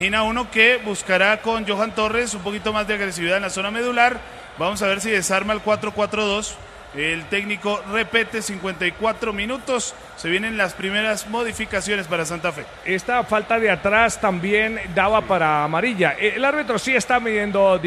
Imagina uno que buscará con Johan Torres un poquito más de agresividad en la zona medular. Vamos a ver si desarma el 4-4-2. El técnico repete 54 minutos. Se vienen las primeras modificaciones para Santa Fe. Esta falta de atrás también daba para amarilla. El árbitro sí está midiendo